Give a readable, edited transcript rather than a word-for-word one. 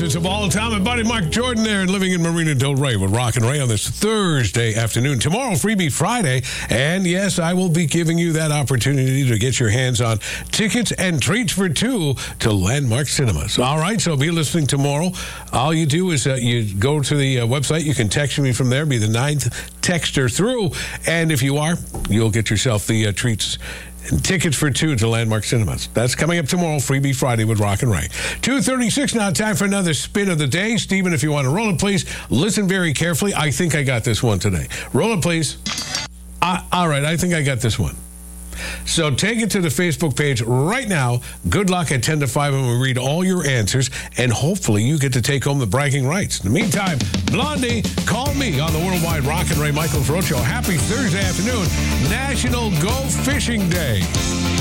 classics of all time. And buddy Mark Jordan there, living in Marina Del Rey with Rock and Ray on this Thursday afternoon. Tomorrow, Freebie Friday. And yes, I will be giving you that opportunity to get your hands on tickets and treats for two to Landmark Cinemas. All right, so be listening tomorrow. All you do is you go to the website. You can text me from there, be the 9th texter through. And if you are, you'll get yourself the treats and tickets for two to Landmark Cinemas. That's coming up tomorrow, Freebie Friday with Rock and Ray. 2:36 now, time for another spin of the day. Stephen, if you want to roll it, please listen very carefully. I think I got this one today. Roll it, please. All right, I think I got this one. So take it to the Facebook page right now. Good luck at 10 to 5 when we read all your answers, and hopefully you get to take home the bragging rights. In the meantime, Blondie, call me on the Worldwide Rock and Ray Michaels Road Show. Happy Thursday afternoon, National Go Fishing Day.